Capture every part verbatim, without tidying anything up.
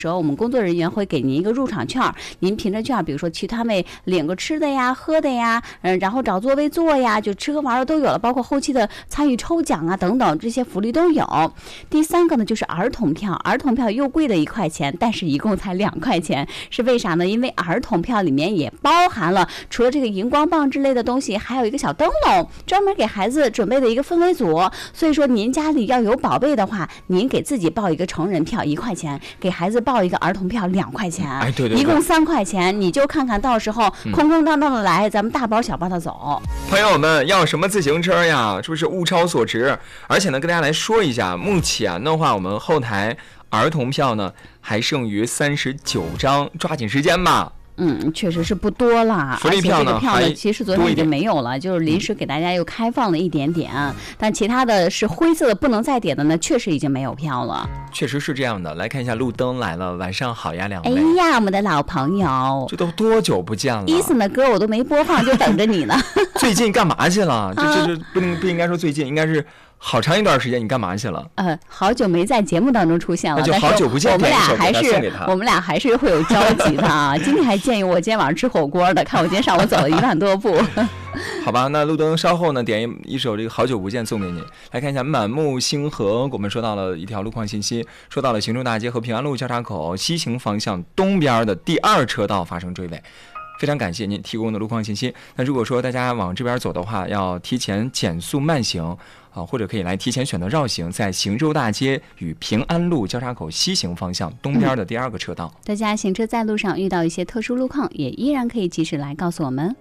时候我们工作人员会给您一个入场券，您凭着券，比如说去摊位领个吃的呀、喝的呀，嗯，然后找座位坐呀，就吃喝玩乐都有了，包括后期的参与抽奖啊等等，这些福利都有。第三个呢，就是儿童票，儿童票又贵了一块钱，但是一共才两块钱，是为啥呢？因为儿童票里面也包含了除了这个荧光棒之类的东西，还有一个小灯笼，专门给孩子准备的一个氛围组。所以说，您家里要有宝贝的话，您给自己报一个成人票一块钱，给孩子报一个儿童票两块钱， 哎，对对对， 一共三块钱，你就看看到时候空空荡荡的来，嗯、咱们大包小包的走。 朋友们，要什么自行车呀？是不是物超所值？而且呢，跟大家来说一下，目前的话，我们后台儿童票呢还剩余三十九张，抓紧时间吧。 嗯，确实是不多了， 福利票呢， 而且这个票呢，其实昨天已经没有了，就是临时给大家又开放了一点点，嗯、但其他的是灰色的不能再点的呢，确实已经没有票了。 确实是这样的，来看一下路灯来了，晚上好呀，两位。 哎呀，我们的老朋友， 这都多久不见了？ 伊森的歌我都没播放，就等着你呢。 最近干嘛去了？这这这不能不应该说最近，应该是。好长一段时间，你干嘛去了？ 呃，好久没在节目当中出现了， 那就好久不见。 我们俩还是我们俩还是会有交集的啊。今天还建议我今天晚上吃火锅的，看我今天上午走了一万多步。 好吧，那路灯稍后呢点一一首这个好久不见送给你。来看一下满目星河，我们说到了一条路况信息，说到了行政大街和平安路交叉口西行方向东边的第二车道发生追尾。非常感谢您提供的路况信息。那如果说大家往这边走的话，要提前减速慢行啊，或者可以来提前选择绕行，在行舟大街与平安路交叉口西行方向东边的第二个车道。 嗯、大家行车在路上遇到一些特殊路况，也依然可以及时来告诉我们。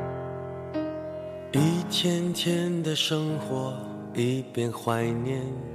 一天天的生活，一边怀念